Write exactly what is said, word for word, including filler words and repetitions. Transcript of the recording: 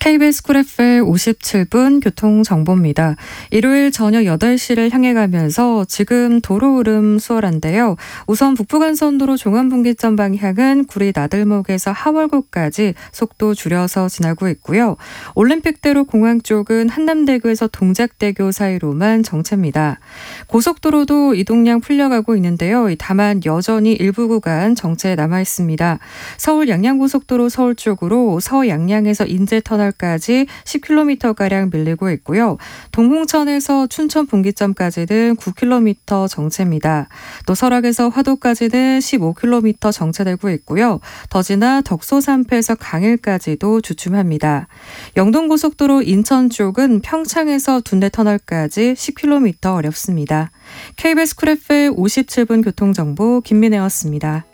케이비에스 쿨 에프엠 오십칠 분 교통정보입니다. 일요일 저녁 여덟 시를 향해 가면서 지금 도로 흐름 수월한데요. 우선 북부간선도로 종암분기점 방향은 구리 나들목에서 하월구까지 속도 줄여서 지나고 있고요. 올림픽대로 공항 쪽은 한남대교에서 동작대교 사이로만 정체입니다. 고속도로도 이동량 풀려가고 있는데요. 다만 여전히 일부 구간 정체 남아 있습니다. 서울 양양고속도로 서울 쪽으로 서양양에서 인제터널까지 십 킬로미터가량 밀리고 있고요. 동홍천에서 춘천 분기점까지는 구 킬로미터 정체입니다. 또 설악에서 화도까지는 십오 킬로미터 정체되고 있고요. 더 지나 덕소산패에서 강일까지도 주춤합니다. 영동고속도로 인천 쪽은 평창에서 둔내터널까지 십 킬로미터 어렵습니다. 케이비에스 쿨 에프엠 오십칠 분 교통정보 김민혜였습니다.